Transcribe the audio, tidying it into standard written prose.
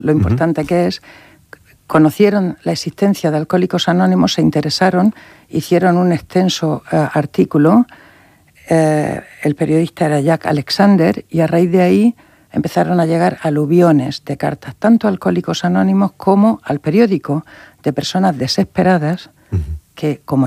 lo importante que es, conocieron la existencia de Alcohólicos Anónimos, se interesaron, hicieron un extenso artículo, el periodista era Jack Alexander, y a raíz de ahí empezaron a llegar aluviones de cartas, tanto a Alcohólicos Anónimos como al periódico, de personas desesperadas que, como